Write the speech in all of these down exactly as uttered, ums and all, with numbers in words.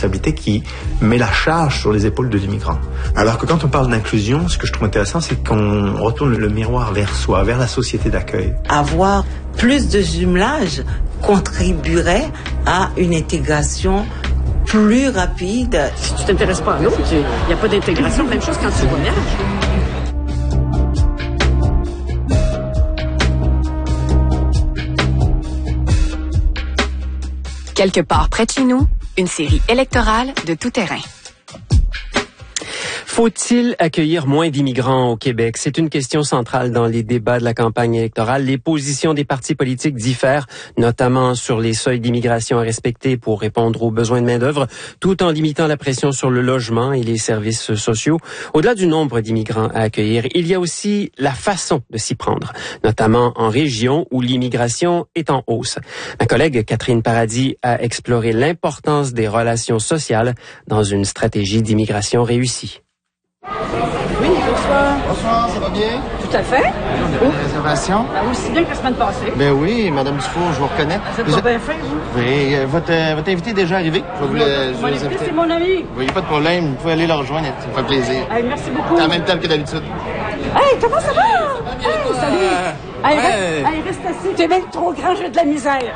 responsabilité qui met la charge sur les épaules de l'immigrant. Alors que quand on parle d'inclusion, ce que je trouve intéressant, c'est qu'on retourne le miroir vers soi, vers la société d'accueil. Avoir plus de jumelage contribuerait à une intégration plus rapide. Si tu t'intéresses pas à l'autre, il n'y a pas d'intégration. Même chose quand tu voyages. Quelque part près de chez nous, une série électorale de tout terrain. Faut-il accueillir moins d'immigrants au Québec? C'est une question centrale dans les débats de la campagne électorale. Les positions des partis politiques diffèrent, notamment sur les seuils d'immigration à respecter pour répondre aux besoins de main-d'œuvre, tout en limitant la pression sur le logement et les services sociaux. Au-delà du nombre d'immigrants à accueillir, il y a aussi la façon de s'y prendre, notamment en région où l'immigration est en hausse. Ma collègue Catherine Paradis a exploré l'importance des relations sociales dans une stratégie d'immigration réussie. Oui, bonsoir. Bonsoir, ça va bien? Tout à fait. On a une réservation? Ah, aussi bien que la semaine passée. Ben oui, Madame Dufour, je vous reconnais. Vous êtes pas bien fin, vous? Oui, euh, votre, euh, votre invité est déjà arrivé. Je vais vous le, je Mon vais invité, vous inviter. c'est mon ami. Il n'y a pas de problème, vous pouvez aller le rejoindre, ça me fait plaisir. Hey, merci beaucoup. C'est en même temps que d'habitude. Hey, comment ça va? Hey, salut. Hey, reste, hey, reste assis. Tu es même trop grand, j'ai de la misère.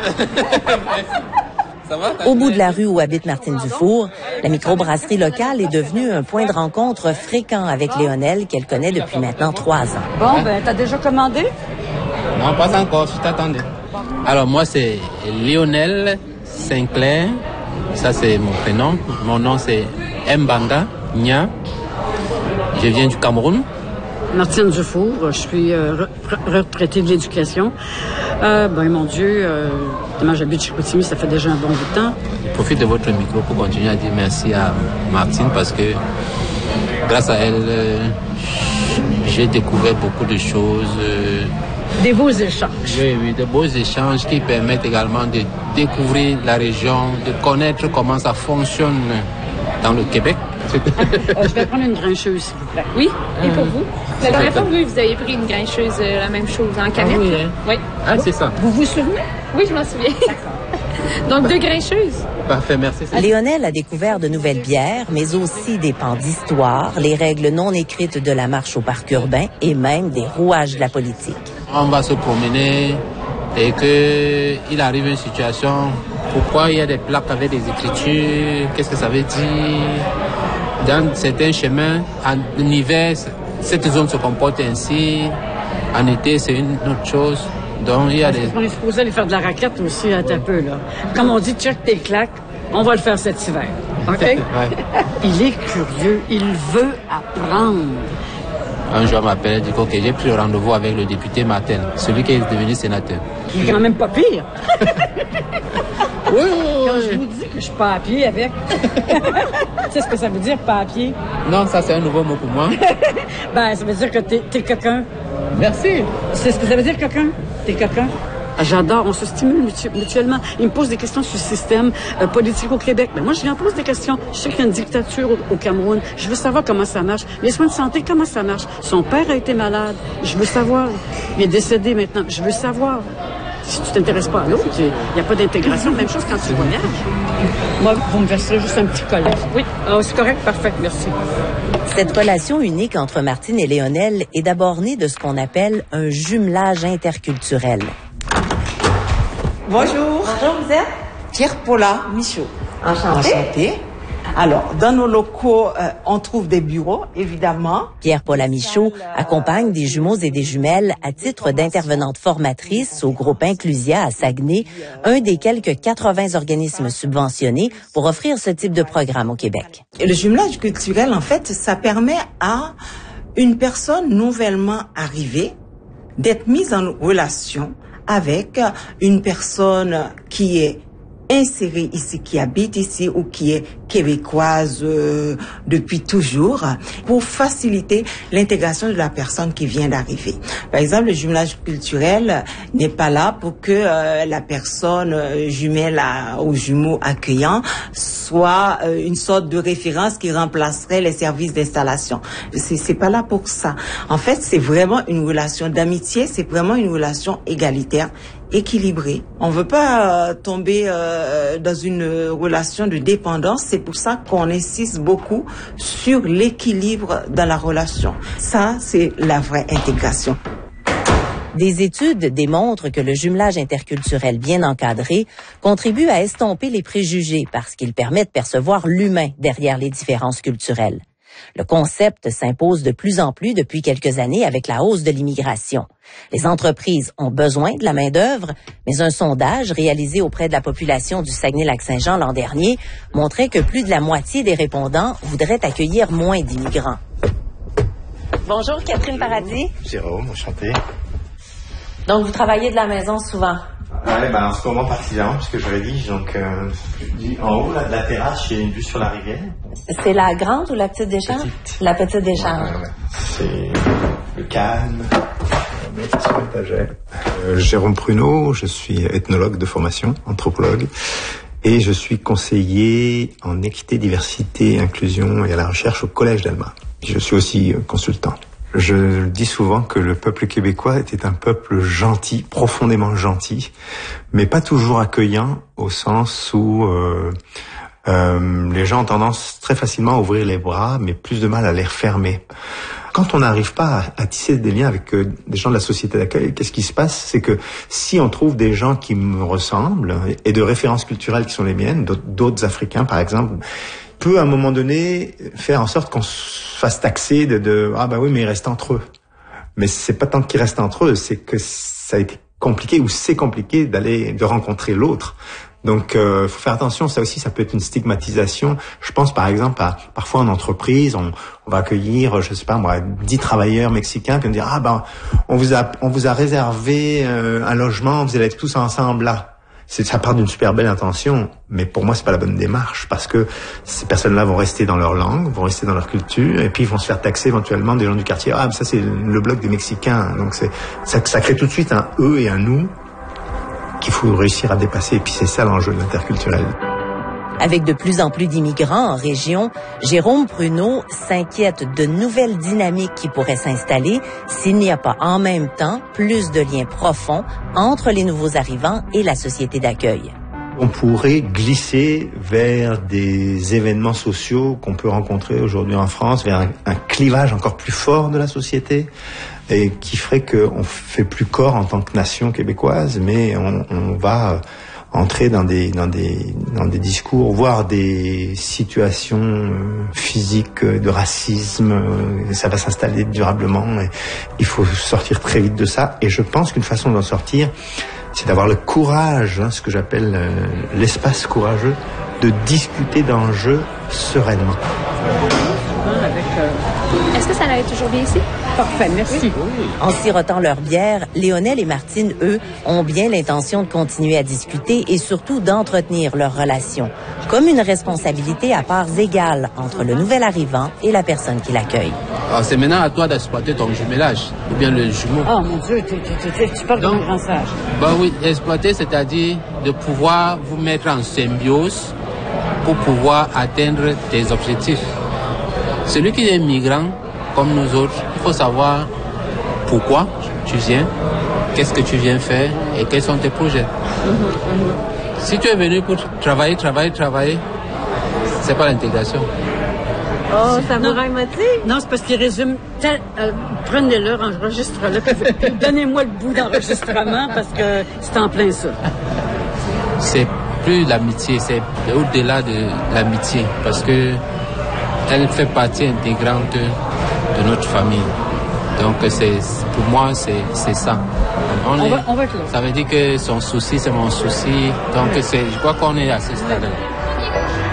Au bout de la rue où habite Martine Dufour, la microbrasserie locale est devenue un point de rencontre fréquent avec Léonel qu'elle connaît depuis maintenant trois ans. Bon, ben, t'as déjà commandé? Non, pas encore, je t'attendais. Alors, moi, c'est Léonel Sinclair. Ça, c'est mon prénom. Mon nom, c'est Mbanda Nya. Je viens du Cameroun. Martine Dufour, je suis euh, retraitée de l'éducation. Euh, ben, mon Dieu, euh, moi, j'habite chez Chicoutimi, ça fait déjà un bon bout de temps. Je profite de votre micro pour continuer à dire merci à Martine parce que grâce à elle, euh, j'ai découvert beaucoup de choses. Euh, Des beaux échanges. Oui, oui, de beaux échanges qui permettent également de découvrir la région, de connaître comment ça fonctionne dans le Québec. euh, je vais prendre une grincheuse, s'il vous plaît. Oui, et pour vous? La dernière fois, oui, vous avez pris une grincheuse, euh, la même chose, en canette. Ah oui, hein? Oui. Ah, c'est ça. Vous vous souvenez? Oui, je m'en souviens. Donc, deux grincheuses. Parfait, merci. Léonel a découvert de nouvelles bières, mais aussi des pans d'histoire, les règles non écrites de la marche au parc urbain et même des rouages de la politique. On va se promener et qu'il arrive une situation, pourquoi il y a des plaques avec des écritures, qu'est-ce que ça veut dire? Dans certains chemins, en hiver, cette zone se comporte ainsi. En été, c'est une autre chose. Donc, il y a des... On est supposé aller faire de la raquette aussi un peu, là. Comme on dit, check tes claques, on va le faire cet hiver. OK? Ouais. Il est curieux, il veut apprendre. Un jour, m'appelle et dit que j'ai pris rendez-vous avec le député Martin, celui qui est devenu sénateur. Il est quand même pas pire. Oui, oui, Quand oui. je vous dis que je suis pas à pied avec. Tu sais ce que ça veut dire, pas à pied? Non, ça, c'est un nouveau mot pour moi. Ben, ça veut dire que t'es, t'es quelqu'un. Merci. C'est ce que ça veut dire, quelqu'un? T'es quelqu'un? J'adore, on se stimule mutu- mutuellement. Il me pose des questions sur le système euh, politique au Québec. Mais moi, je lui en pose des questions. Je sais qu'il y a une dictature au, au Cameroun. Je veux savoir comment ça marche. Les soins de santé, comment ça marche? Son père a été malade. Je veux savoir. Il est décédé maintenant. Je veux savoir. Si tu t'intéresses pas à l'autre, il n'y a pas d'intégration. Même chose quand tu voyages. Moi, vous me verserez juste un petit collet. Oui, ah, c'est correct, parfait, merci. Cette relation unique entre Martine et Léonel est d'abord née de ce qu'on appelle un jumelage interculturel. Bonjour. Bonjour, vous êtes? Pierre Paula Michaud. Enchantée. Enchantée. Alors, dans nos locaux, euh, on trouve des bureaux, évidemment. Pierre-Paul Amichaud accompagne des jumeaux et des jumelles à titre d'intervenante formatrice au groupe Inclusia à Saguenay, un des quelques quatre-vingts organismes subventionnés pour offrir ce type de programme au Québec. Et le jumelage culturel, en fait, ça permet à une personne nouvellement arrivée d'être mise en relation avec une personne qui est insérée ici, qui habite ici ou qui est québécoise euh, depuis toujours, pour faciliter l'intégration de la personne qui vient d'arriver. Par exemple, le jumelage culturel n'est pas là pour que euh, la personne euh, jumelle à, aux jumeaux accueillants soit euh, une sorte de référence qui remplacerait les services d'installation. C'est, c'est pas là pour ça. En fait, c'est vraiment une relation d'amitié, c'est vraiment une relation égalitaire. équilibré. On veut pas euh, tomber euh, dans une relation de dépendance. C'est pour ça qu'on insiste beaucoup sur l'équilibre dans la relation. Ça, c'est la vraie intégration. Des études démontrent que le jumelage interculturel bien encadré contribue à estomper les préjugés parce qu'il permet de percevoir l'humain derrière les différences culturelles. Le concept s'impose de plus en plus depuis quelques années avec la hausse de l'immigration. Les entreprises ont besoin de la main-d'œuvre, mais un sondage réalisé auprès de la population du Saguenay-Lac-Saint-Jean l'an dernier montrait que plus de la moitié des répondants voudraient accueillir moins d'immigrants. Bonjour, Catherine Paradis. Jérôme, enchanté. Donc, vous travaillez de la maison souvent? Ouais, ben, en ce moment particulièrement, puisque je rédige, donc, euh, en haut, là, de la terrasse, j'ai une vue sur la rivière. C'est la grande ou la petite Deschamps? Petite. La petite Deschamps. Ouais, ouais. C'est le calme, mettre sur l'étagère. Euh, Jérôme Pruneau, je suis ethnologue de formation, anthropologue, et je suis conseiller en équité, diversité, inclusion et à la recherche au Collège d'Alma. Je suis aussi consultant. Je dis souvent que le peuple québécois était un peuple gentil, profondément gentil, mais pas toujours accueillant au sens où euh, euh, les gens ont tendance très facilement à ouvrir les bras, mais plus de mal à les refermer. Quand on n'arrive pas à, à tisser des liens avec euh, des gens de la société d'accueil, qu'est-ce qui se passe? C'est que si on trouve des gens qui me ressemblent et de références culturelles qui sont les miennes, d'autres, d'autres Africains par exemple, peut à un moment donné faire en sorte qu'on se fasse taxer de, de ah bah oui mais ils restent entre eux. Mais c'est pas tant qu'ils restent entre eux, c'est que ça a été compliqué ou c'est compliqué d'aller de rencontrer l'autre. Donc euh, faut faire attention, ça aussi ça peut être une stigmatisation. Je pense par exemple à parfois en entreprise, on, on va accueillir je sais pas moi dix travailleurs mexicains puis on dit ah ben on vous a on vous a réservé euh, un logement, vous allez être tous ensemble là. C'est, ça part d'une super belle intention, mais pour moi c'est pas la bonne démarche parce que ces personnes-là vont rester dans leur langue, vont rester dans leur culture, et puis ils vont se faire taxer éventuellement des gens du quartier. Ah, mais ça c'est le bloc des Mexicains, donc c'est ça, ça crée tout de suite un eux et un nous qu'il faut réussir à dépasser. Et puis c'est ça l'enjeu de l'interculturel. Avec de plus en plus d'immigrants en région, Jérôme Pruneau s'inquiète de nouvelles dynamiques qui pourraient s'installer s'il n'y a pas en même temps plus de liens profonds entre les nouveaux arrivants et la société d'accueil. On pourrait glisser vers des événements sociaux qu'on peut rencontrer aujourd'hui en France, vers un, un clivage encore plus fort de la société et qui ferait qu'on fait plus corps en tant que nation québécoise, mais on, on va entrer dans des dans des dans des discours, voire des situations physiques de racisme. Ça va s'installer durablement. Et il faut sortir très vite de ça. Et je pense qu'une façon d'en sortir, c'est d'avoir le courage, hein, ce que j'appelle euh, l'espace courageux, de discuter d'enjeux sereinement. Est-ce que ça allait toujours bien ici? Parfait, merci. Oui. En sirotant leur bière, Léonel et Martine, eux, ont bien l'intention de continuer à discuter et surtout d'entretenir leur relation, comme une responsabilité à parts égales entre le nouvel arrivant et la personne qui l'accueille. Alors, c'est maintenant à toi d'exploiter ton jumelage, ou bien le jumeau. Oh mon Dieu, tu, tu, tu, tu parles d'un grand sage. Ben oui, exploiter, c'est-à-dire de pouvoir vous mettre en symbiose pour pouvoir atteindre tes objectifs. Celui qui est migrant, comme nous autres, il faut savoir pourquoi tu viens, qu'est-ce que tu viens faire et quels sont tes projets. Mm-hmm, mm-hmm. Si tu es venu pour travailler, travailler, travailler, c'est pas l'intégration. Oh, ça me remotive. Non, c'est parce qu'il résume. Tel, euh, prenez-le, enregistre-le, puis donnez-moi le bout d'enregistrement parce que c'est en plein ça. C'est plus l'amitié, c'est au-delà de l'amitié parce que elle fait partie intégrante de notre famille. Donc, c'est, pour moi, c'est, c'est ça. On, on, est, va, on va être là. Ça veut dire que son souci, c'est mon souci. Donc, c'est, je crois qu'on est à ce stade-là.